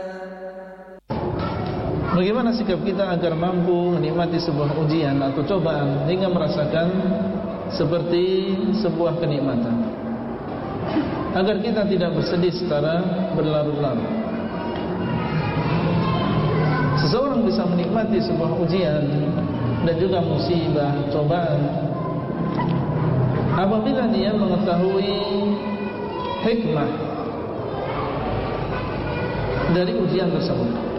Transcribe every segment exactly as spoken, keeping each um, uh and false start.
Bagaimana sikap kita agar mampu menikmati sebuah ujian atau cobaan hingga merasakan seperti sebuah kenikmatan, agar kita tidak bersedih secara berlarut-larut. Seseorang bisa menikmati sebuah ujian dan juga musibah, cobaan apabila dia mengetahui hikmah dari ujian tersebut.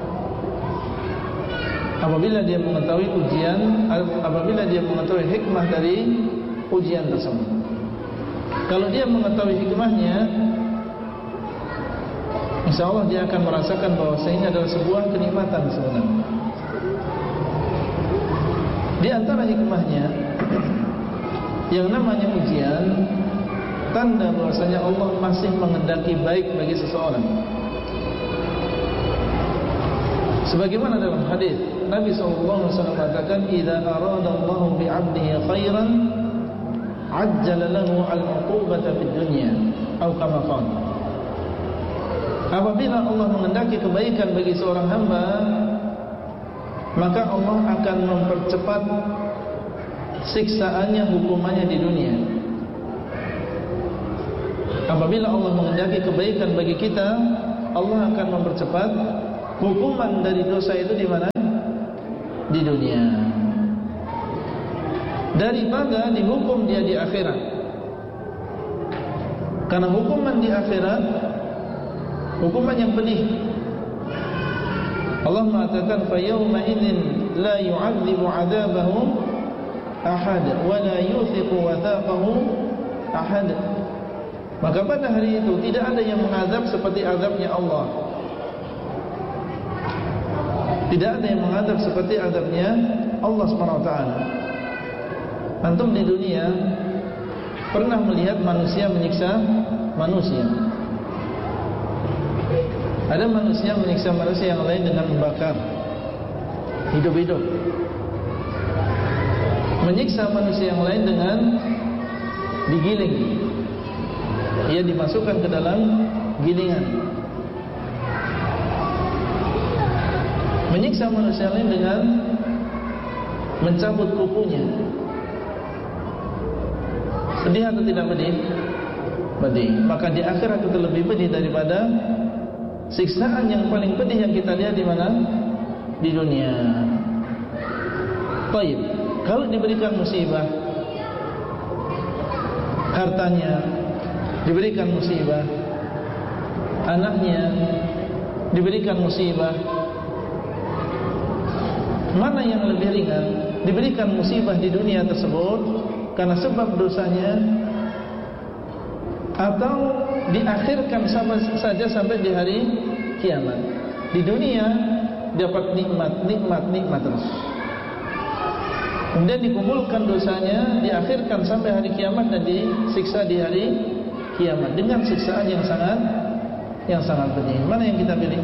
Apabila dia mengetahui ujian, apabila dia mengetahui hikmah dari ujian tersebut. Kalau dia mengetahui hikmahnya, insya Allah dia akan merasakan bahwa ini adalah sebuah kenikmatan sebenarnya. Di antara hikmahnya, yang namanya ujian, tanda bahwasanya Allah masih mengendaki baik bagi seseorang. Sebagaimana dalam hadis Nabi sallallahu alaihi wasallam mengatakan, "Idza arada Allahu bi 'abdihi khairan, 'ajjala lahu al-'uqubata fid dunya." Atau kama qala. Apabila Allah mengendaki kebaikan bagi seorang hamba, maka Allah akan mempercepat siksaannya, hukumannya di dunia. Apabila Allah mengendaki kebaikan bagi kita, Allah akan mempercepat hukuman dari dosa itu di mana? Di dunia. Daripada dihukum dia di akhirat. Karena hukuman di akhirat hukuman yang pedih. Allah mengatakan, "Fa yawma idzin la yu'adzibu 'adzabahu ahad wa la yuthiqu wathaqahu ahad." Maka pada hari itu tidak ada yang mengazab seperti azabnya Allah. Tidak ada yang mengadab seperti adabnya Allah subhanahu wa taala. Antum di dunia pernah melihat manusia menyiksa manusia? Ada manusia menyiksa manusia yang lain dengan membakar hidup-hidup. Menyiksa manusia yang lain dengan digiling. Ia dimasukkan ke dalam gilingan. Menyiksa manusia lain dengan mencabut kukunya. Pedih atau tidak pedih? Pedih. Maka di akhirat itu lebih pedih daripada siksaan yang paling pedih yang kita lihat di mana? Di dunia. Baik. Kalau diberikan musibah, hartanya diberikan musibah, anaknya diberikan musibah, mana yang lebih ringan? Diberikan musibah di dunia tersebut karena sebab dosanya, atau diakhirkan sama saja sampai di hari kiamat? Di dunia dapat nikmat, nikmat, nikmat terus. Kemudian dikumpulkan dosanya, diakhirkan sampai hari kiamat dan disiksa di hari kiamat dengan siksaan yang sangat yang sangat pedih. Mana yang kita pilih?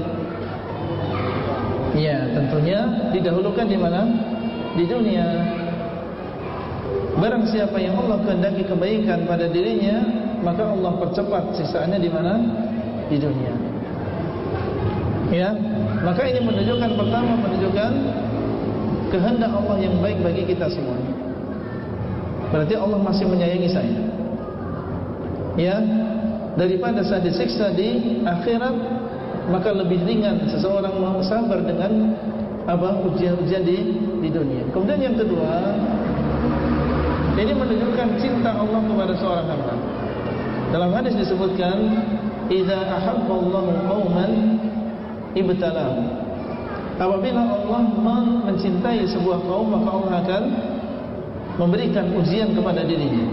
Ya, tentunya didahulukan di mana? Di dunia. Barang siapa yang Allah kehendaki kebaikan pada dirinya, maka Allah percepat siksaannya di mana? Di dunia. Ya, maka ini menunjukkan, pertama menunjukkan kehendak Allah yang baik bagi kita semua. Berarti Allah masih menyayangi saya. Ya, daripada saya disiksa di akhirat, maka lebih ringan seseorang mau sabar dengan apa ujian-ujian di di dunia. Kemudian yang kedua, ini menunjukkan cinta Allah kepada seorang hamba. Dalam hadis disebutkan, "Idza ahabballahu qauman ibtalahum." Apabila Allah mencintai sebuah kaum, maka Allah akan memberikan ujian kepada dirinya.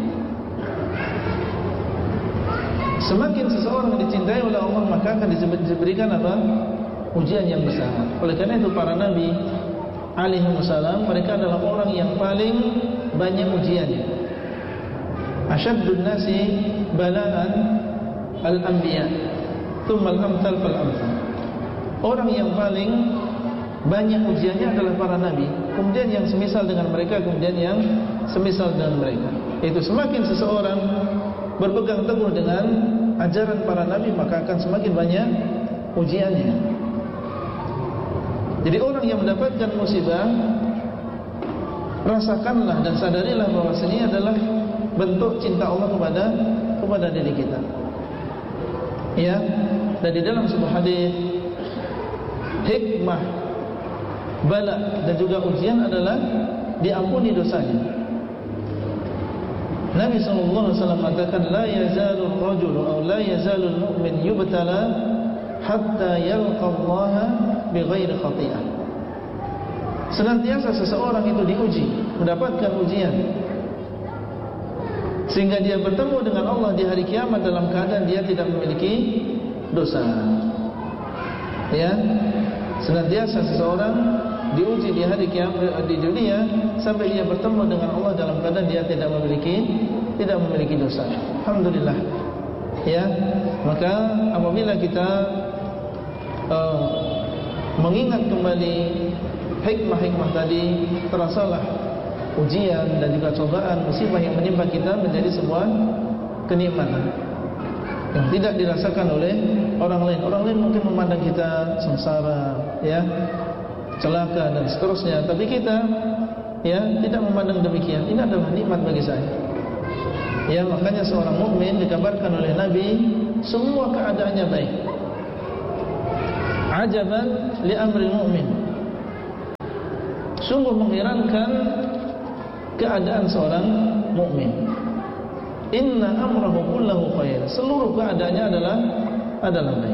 Semakin seseorang dicintai oleh Allah, maka akan diberikan apa? Ujian yang besar. Oleh karena itu para nabi alaihi wasallam, mereka adalah orang yang paling banyak ujiannya. Asyaddun nasi bala'an al-anbiya, tsumma al-amthal fal-amthal. Orang yang paling banyak ujiannya adalah para nabi, kemudian yang semisal dengan mereka, kemudian yang semisal dengan mereka. Itu semakin seseorang berpegang teguh dengan ajaran para nabi, maka akan semakin banyak ujiannya. Jadi orang yang mendapatkan musibah, rasakanlah dan sadarilah bahwa ini adalah bentuk cinta Allah kepada kepada diri kita. Ya, dan di dalam sebuah hadis, hikmah bala dan juga ujian adalah diampuni dosanya. Nabi sallallahu alaihi wasallam mengatakan, la yazalu ar-rajulu aw la yazalu al-mu'min yubtala hatta yalqa Allah bighairi khati'ah. Senantiasa seseorang itu diuji, mendapatkan ujian, sehingga dia bertemu dengan Allah di hari kiamat dalam keadaan dia tidak memiliki dosa. Ya, senantiasa seseorang diuji di hari kiamat di dunia sampai dia bertemu dengan Allah dalam keadaan dia tidak memiliki tidak memiliki dosa. Alhamdulillah. Ya, maka apabila kita uh, mengingat kembali hikmah-hikmah tadi, terasalah ujian dan juga cobaan, musibah yang menimpa kita menjadi sebuah kenikmatan yang tidak dirasakan oleh orang lain. Orang lain mungkin memandang kita sengsara, ya, celaka dan seterusnya, tapi kita ya tidak memandang demikian. Ini adalah nikmat bagi saya. Ya, makanya seorang mukmin dikabarkan oleh Nabi semua keadaannya baik. Ajaban li amril mu'min. Sungguh mengherankan keadaan seorang mukmin. Inna amrahu kullahu khair. Seluruh keadaannya adalah adalah baik.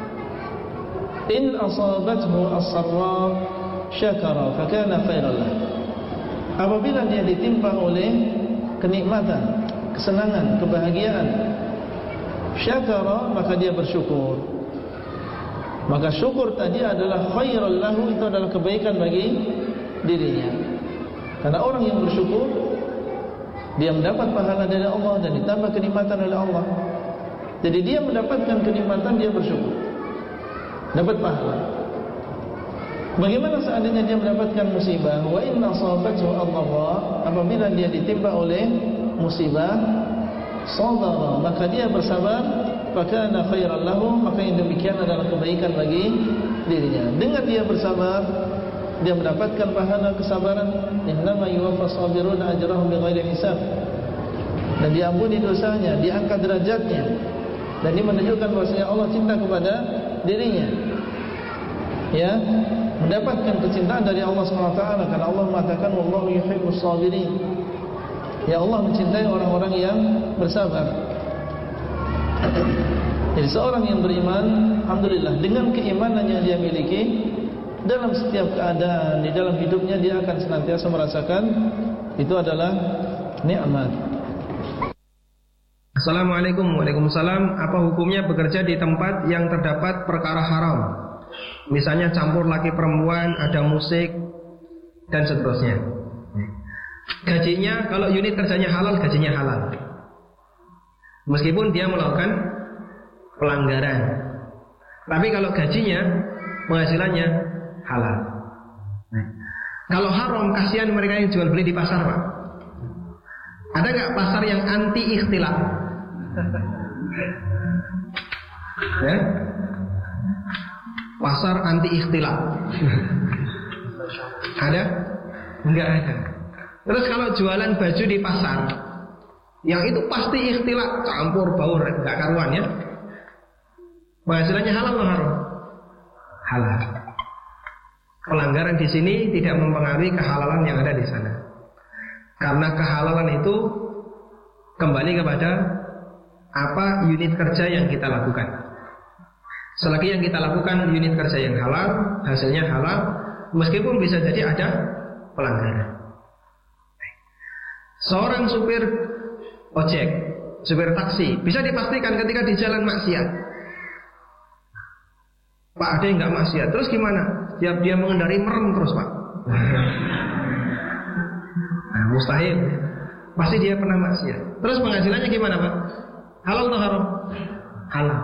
In asabathu as-sarra syakara fakana khairan lah. Apabila dia ditimpa oleh kenikmatan, kesenangan, kebahagiaan, syakara, maka dia bersyukur. Maka syukur tadi adalah khairan lahu, itu adalah kebaikan bagi dirinya. Karena orang yang bersyukur, dia mendapat pahala dari Allah dan ditambah kenikmatan oleh Allah. Jadi dia mendapatkan kenikmatan, dia bersyukur, dapat pahala. Bagaimana seandainya dia mendapatkan musibah? Wa inna asabathu Allah, apabila dia ditimpa oleh musibah, sabara, maka dia bersabar, fakana khairan lahu, maka yang demikian adalah kebaikan bagi dirinya. Dengan dia bersabar, dia mendapatkan pahala kesabaran. Innama yuwaffas sabiruna ajrahum bighairi hisab. Dan diampuni dosanya, diangkat derajatnya. Dan ini menunjukkan bahwasanya Allah cinta kepada dirinya. Ya, mendapatkan kecintaan dari Allah subhanahu wa taala, karena Allah mengatakan wallahu yuhibbus sabirin. Ya, Allah mencintai orang-orang yang bersabar. Jadi seorang yang beriman, alhamdulillah, dengan keimanan yang dia miliki, dalam setiap keadaan di dalam hidupnya dia akan senantiasa merasakan itu adalah nikmat. Assalamualaikum. Waalaikumsalam. Apa hukumnya bekerja di tempat yang terdapat perkara haram? Misalnya campur laki perempuan, ada musik dan seterusnya. Gajinya, kalau unit kerjanya halal, gajinya halal, meskipun dia melakukan pelanggaran. Tapi kalau gajinya, penghasilannya halal. Nah, kalau haram, kasihan mereka yang jual beli di pasar, Pak. Ada nggak pasar yang anti ikhtilaf? Ya? Pasar anti ikhtilaf. Ada? Enggak ada. Terus kalau jualan baju di pasar, yang itu pasti ikhtilaf, campur baur, enggak karuan, ya. Penghasilannya halal atau haram? Halal. Pelanggaran di sini tidak mempengaruhi kehalalan yang ada di sana. Karena kehalalan itu kembali kepada apa unit kerja yang kita lakukan. Selagi yang kita lakukan unit kerja yang halal, hasilnya halal, meskipun bisa jadi ada pelanggaran. Seorang supir ojek, supir taksi, bisa dipastikan ketika di jalan maksiat. Pak, ada yang nggak maksiat, terus gimana? Tiap dia mengendari merem terus, Pak. Nah, mustahil. Pasti dia pernah maksiat. Terus penghasilannya gimana, Pak? Halal atau haram? Halal.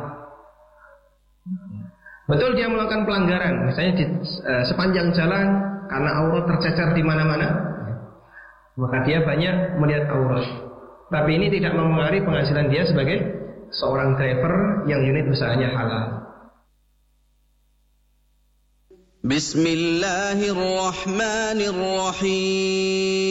Betul dia melakukan pelanggaran, misalnya di uh, sepanjang jalan karena aurat tercecer di mana-mana, maka dia banyak melihat aurat. Tapi ini tidak mempengaruhi penghasilan dia sebagai seorang driver yang unit usahanya halal. Bismillahirrahmanirrahim.